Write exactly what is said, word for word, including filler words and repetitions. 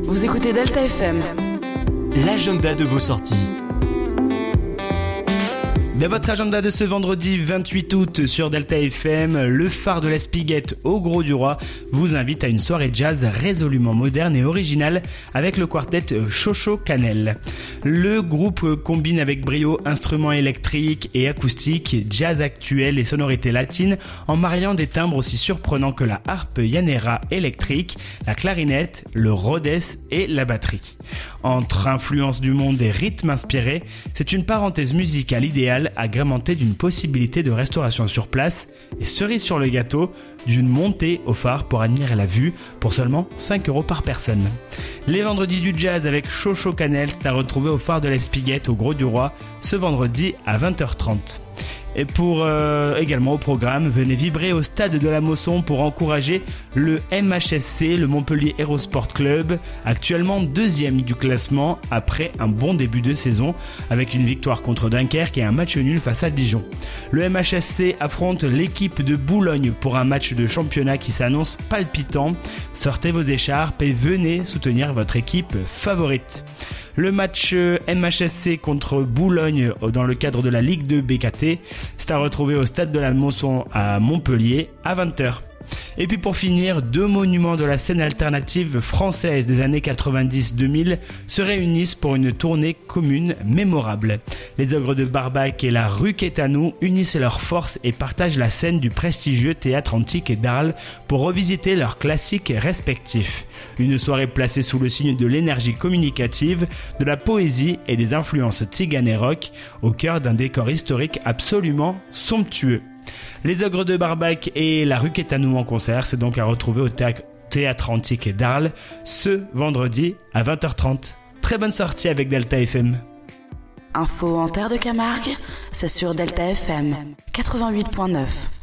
Vous écoutez Delta F M. L'agenda de vos sorties. Dans votre agenda de ce vendredi vingt-huit août sur Delta F M, le phare de la Spiguette au Gros du Roi vous invite à une soirée jazz résolument moderne et originale avec le quartet Chocho Canel. Le groupe combine avec brio instruments électriques et acoustiques, jazz actuel et sonorités latines en mariant des timbres aussi surprenants que la harpe Yanera électrique, la clarinette, le Rhodes et la batterie. Entre influences du monde et rythmes inspirés, c'est une parenthèse musicale idéale agrémentée d'une possibilité de restauration sur place et cerise sur le gâteau, d'une montée au phare pour admirer la vue pour seulement cinq euros par personne. Les vendredis du jazz avec Chocho Canel, c'est à retrouver au phare de la Spiguette au Gros du Roi ce vendredi à vingt heures trente. Et pour euh, également au programme, venez vibrer au stade de la Mosson pour encourager le M H S C, le Montpellier Hero Sport Club, actuellement deuxième du classement après un bon début de saison avec une victoire contre Dunkerque et un match nul face à Dijon. Le M H S C affronte l'équipe de Boulogne pour un match de championnat qui s'annonce palpitant. Sortez vos écharpes et venez soutenir votre équipe favorite. Le match M H S C contre Boulogne dans le cadre de la Ligue deux B K T, c'est à retrouver au stade de la Mosson à Montpellier à vingt heures. Et puis pour finir, deux monuments de la scène alternative française des années quatre-vingt-dix deux mille se réunissent pour une tournée commune mémorable. Les Ogres de Barbac et la rue Quétanou unissent leurs forces et partagent la scène du prestigieux théâtre antique d'Arles pour revisiter leurs classiques respectifs. Une soirée placée sous le signe de l'énergie communicative, de la poésie et des influences tziganes et rock au cœur d'un décor historique absolument somptueux. Les Ogres de Barbac et la rue Quétanou en concert, c'est donc à retrouver au théâtre, théâtre antique d'Arles ce vendredi à vingt heures trente. Très bonne sortie avec Delta F M. Info en terre de Camargue, c'est sur Delta F M quatre-vingt-huit virgule neuf.